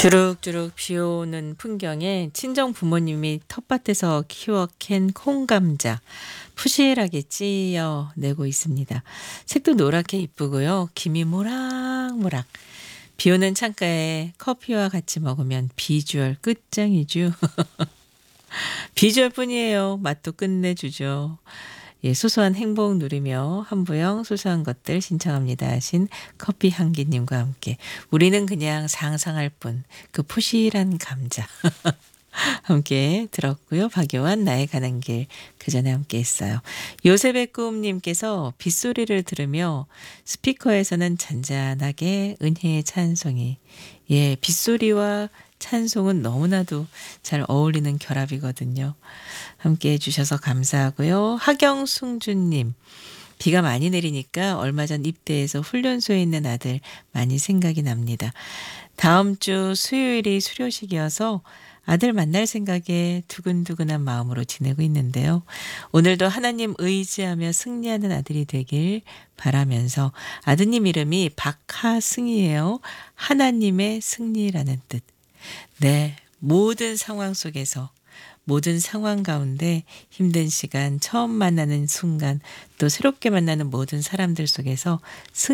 주룩주룩 비 오는 풍경에 친정 부모님이 텃밭에서 키워 캔 콩감자 푸실하게 찌어 내고 있습니다. 색도 노랗게 이쁘고요. 김이 모락모락. 비 오는 창가에 커피와 같이 먹으면 비주얼 끝장이죠. 비주얼뿐이에요. 맛도 끝내주죠. 예, 소소한 행복 누리며 한부영 소소한 것들 신청합니다 하신 커피 향기님과 함께 우리는 그냥 상상할 뿐 그 푸실한 감자 함께 들었고요. 박요한 나의 가는 길 그전에 함께 했어요. 요셉의 꿈님께서 빗소리를 들으며 스피커에서는 잔잔하게 은혜의 찬송이 예 빗소리와 찬송은 너무나도 잘 어울리는 결합이거든요. 함께 해주셔서 감사하고요. 하경승준님 비가 많이 내리니까 얼마 전 입대해서 훈련소에 있는 아들 많이 생각이 납니다. 다음 주 수요일이 수료식이어서 아들 만날 생각에 두근두근한 마음으로 지내고 있는데요. 오늘도 하나님 의지하며 승리하는 아들이 되길 바라면서 아드님 이름이 박하승이에요. 하나님의 승리라는 뜻. 네, 모든 상황 속에서 모든 상황 가운데 힘든 시간, 처음 만나는 순간, 또 새롭게 만나는 모든 사람들 속에서